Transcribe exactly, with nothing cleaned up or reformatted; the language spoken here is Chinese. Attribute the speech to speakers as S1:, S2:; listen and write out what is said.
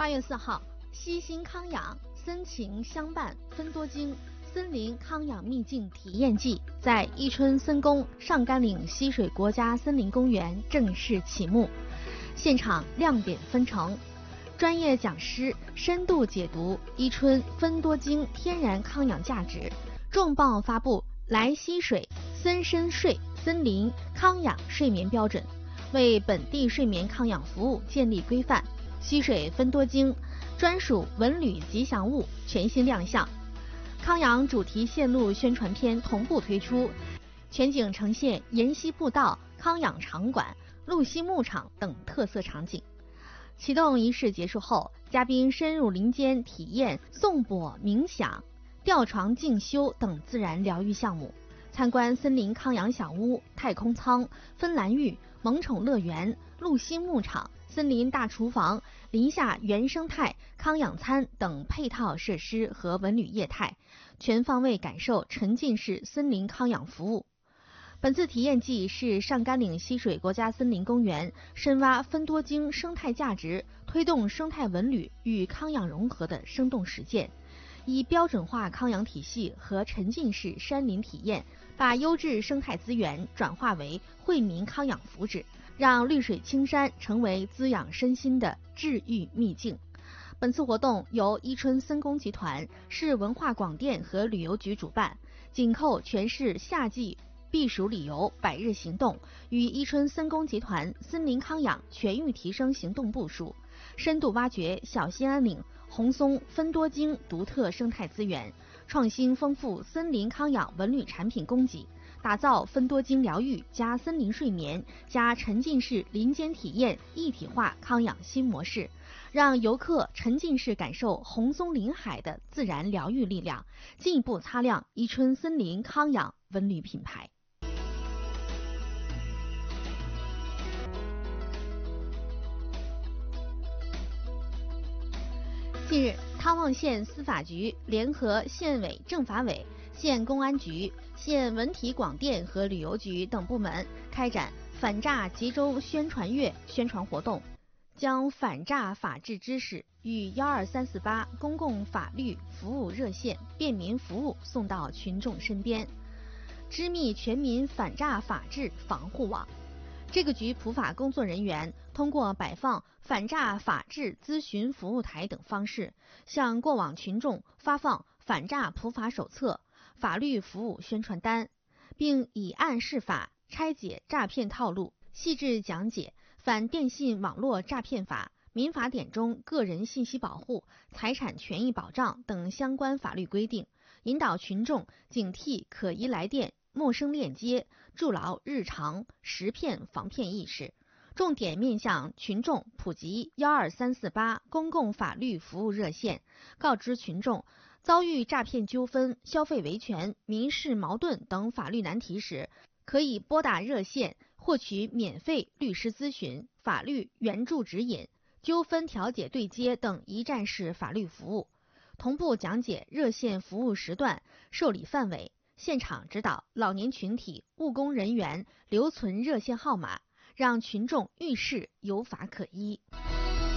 S1: 八月四号，悉心康养，森情相伴，分多精。森林康养秘境体验季在伊春森宫上甘岭溪水国家森林公园正式启幕，现场亮点纷呈，专业讲师深度解读伊春分多精天然康养价值，重磅发布来溪水森深睡森林康养睡眠标准，为本地睡眠康养服务建立规范。溪水分多精专属文旅吉祥物全新亮相，康养主题线路宣传片同步推出，全景呈现沿溪步道、康养场馆、鹿溪牧场等特色场景。启动仪式结束后，嘉宾深入林间体验颂钵冥想、吊床静修等自然疗愈项目，参观森林康养小屋、太空舱、芬兰浴、萌宠乐园、鹿溪牧场、森林大厨房、林下原生态康养餐等配套设施和文旅业态，全方位感受沉浸式森林康养服务。本次体验季是上甘岭溪水国家森林公园深挖分多精生态价值，推动生态文旅与康养融合的生动实践，以标准化康养体系和沉浸式山林体验，把优质生态资源转化为惠民康养福祉，让绿水青山成为滋养身心的治愈秘境。本次活动由伊春森宫集团、市文化广电和旅游局主办，紧扣全市夏季避暑旅游百日行动与伊春森宫集团森林康养全域提升行动部署，深度挖掘小兴安岭红松分多精独特生态资源，创新丰富森林康养文旅产品供给，打造分多精疗愈加森林睡眠加沉浸式林间体验一体化康养新模式，让游客沉浸式感受红松林海的自然疗愈力量，进一步擦亮伊春森林康养文旅品牌。近日，汤旺县司法局联合县委政法委、县公安局、县文体广电和旅游局等部门开展反诈吉州宣传月宣传活动，将反诈法治知识与幺二三四八公共法律服务热线便民服务送到群众身边，织密全民反诈法治防护网。这个局普法工作人员通过摆放反诈法治咨询服务台等方式，向过往群众发放反诈普法手册、法律服务宣传单，并以案释法，拆解诈骗套路，细致讲解反电信网络诈骗法、民法典中个人信息保护、财产权益保障等相关法律规定，引导群众警惕可疑来电、陌生链接，筑牢日常识骗防骗意识。重点面向群众普及幺二三四八公共法律服务热线，告知群众遭遇诈骗纠纷、消费维权、民事矛盾等法律难题时，可以拨打热线获取免费律师咨询、法律援助指引、纠纷调解对接等一站式法律服务，同步讲解热线服务时段、受理范围，现场指导老年群体、务工人员留存热线号码，让群众遇事有法可依。